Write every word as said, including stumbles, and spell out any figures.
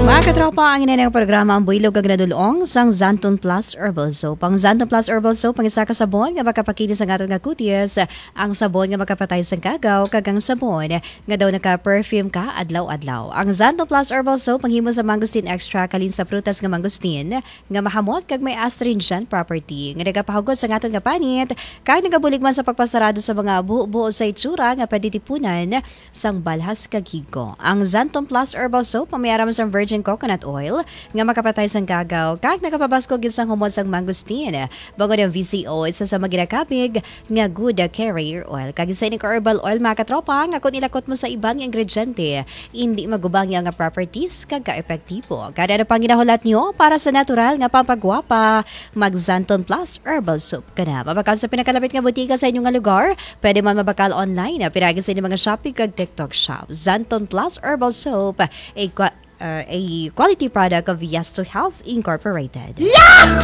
Mga katropa, ang inanang programa ang builog kag nadulong sang Zanton Plus Herbal Soap. Ang Zanton Plus Herbal Soap ang isa ka sabon nga makapakinis sa aton nga kutis, ang sabon nga makapatay sa kagaw kag ang sabon nga daw naka-perfume ka adlaw-adlaw. Ang Zanton Plus Herbal Soap panghimo sa mangosteen extra kalin sa prutas nga mangosteen nga mahamot kag may astringent property nga nagapahugod sa aton nga panit kag nagabulig man sa pagpasarado sa mga buo-buo sa itsura nga pwede tipunan sang balhas kag higko. Ang Zanton Plus Herbal Soap pamiyaram sa virgin coconut oil nga makapatay sang gagaw kag nakapabasko gid sang humot sang mangosteen. Bangod ang V C O isa sa maginakapig nga good carrier oil. Kag isa ni herbal oil mga katropa nga kung ilakot mo sa ibang ingrediente hindi magubang nga properties kag ka-epektibo. Kada ano pang ginahulat nyo para sa natural nga pampagwapa, mag Zanton Plus Herbal Soap ka na. Mabakal sa pinakalapit nga butika sa inyong nga lugar, pwede man mabakal online piragi sa inyong mga Shopee kag TikTok shop. Zanton Plus Herbal Soap ay Uh, a quality product of Yes to Health Incorporated. Yeah!